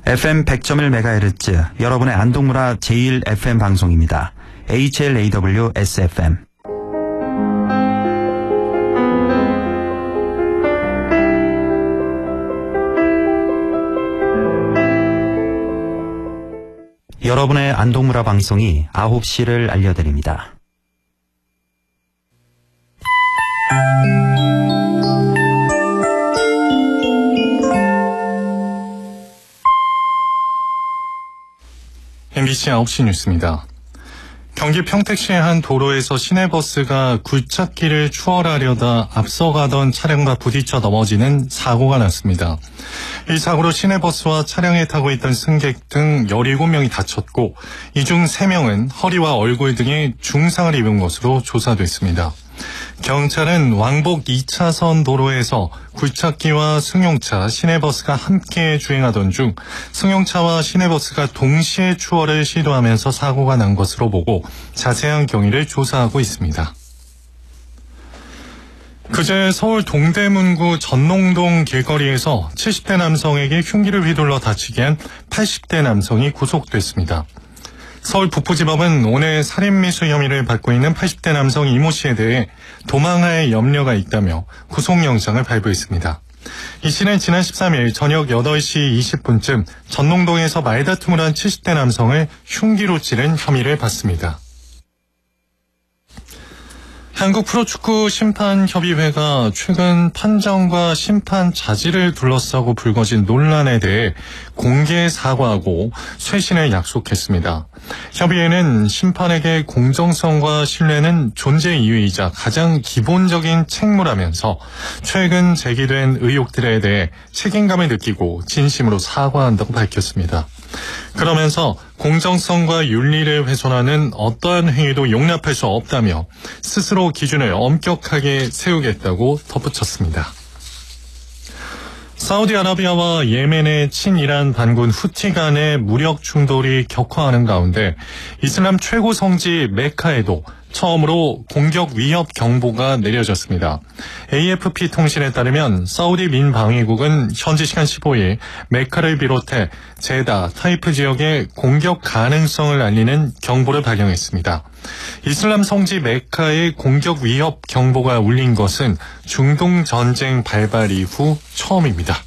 FM 100.1MHz, 여러분의 안동문화 제1FM 방송입니다. HLAW SFM. 여러분의 안동문화 방송이 9시를 알려드립니다. MBC 9시 뉴스입니다. 경기 평택시의 한 도로에서 시내버스가 굴착길을 추월하려다 앞서가던 차량과 부딪혀 넘어지는 사고가 났습니다. 이 사고로 시내버스와 차량에 타고 있던 승객 등 17명이 다쳤고 이 중 3명은 허리와 얼굴 등에 중상을 입은 것으로 조사됐습니다. 경찰은 왕복 2차선 도로에서 굴착기와 승용차, 시내버스가 함께 주행하던 중 승용차와 시내버스가 동시에 추월을 시도하면서 사고가 난 것으로 보고 자세한 경위를 조사하고 있습니다. 그제 서울 동대문구 전농동 길거리에서 70대 남성에게 흉기를 휘둘러 다치게 한 80대 남성이 구속됐습니다. 서울 북부지법은 오늘 살인미수 혐의를 받고 있는 80대 남성 이모 씨에 대해 도망할 염려가 있다며 구속영장을 발부했습니다. 이 씨는 지난 13일 저녁 8시 20분쯤 전농동에서 말다툼을 한 70대 남성을 흉기로 찌른 혐의를 받습니다. 한국 프로축구 심판협의회가 최근 판정과 심판 자질을 둘러싸고 불거진 논란에 대해 공개 사과하고 쇄신을 약속했습니다. 협의회는 심판에게 공정성과 신뢰는 존재 이유이자 가장 기본적인 책무라면서 최근 제기된 의혹들에 대해 책임감을 느끼고 진심으로 사과한다고 밝혔습니다. 그러면서 공정성과 윤리를 훼손하는 어떠한 행위도 용납할 수 없다며 스스로 기준을 엄격하게 세우겠다고 덧붙였습니다. 사우디아라비아와 예멘의 친이란 반군 후티 간의 무력 충돌이 격화하는 가운데 이슬람 최고 성지 메카에도 처음으로 공격 위협 경보가 내려졌습니다. AFP 통신에 따르면 사우디 민방위국은 현지 시간 15일 메카를 비롯해 제다, 타이프 지역의 공격 가능성을 알리는 경보를 발령했습니다. 이슬람 성지 메카의 공격 위협 경보가 울린 것은 중동 전쟁 발발 이후 처음입니다.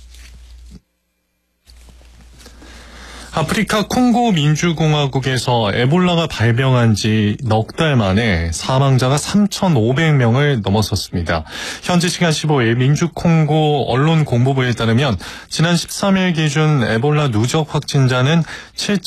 아프리카 콩고 민주공화국에서 에볼라가 발병한 지 넉 달 만에 사망자가 3,500명을 넘어섰습니다. 현지 시간 15일 민주콩고 언론공보부에 따르면 지난 13일 기준 에볼라 누적 확진자는